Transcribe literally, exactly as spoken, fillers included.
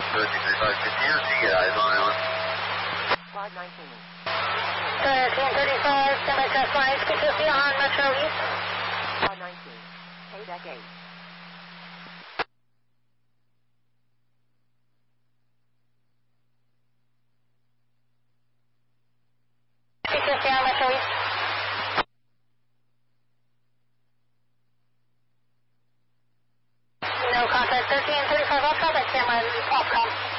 thirty-three five fifty, or do you get eyes on Island? five nineteen. thirteen thirty-five, semi-test lines, keep fifty on Metro East. five nineteen. K deck eight. Keep fifty on Metro East. No contact, thirteen thirty-five, I'll try that camera off com.